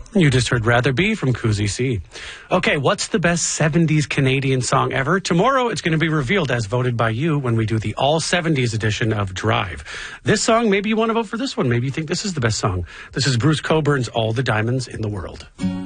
You just heard Rather Be from Koozie C. Okay, what's the best 70s Canadian song ever? Tomorrow it's going to be revealed as voted by you when we do the all 70s edition of Drive. This song, maybe you want to vote for this one. Maybe you think this is the best song. This is Bruce Coburn's All the Diamonds in the World.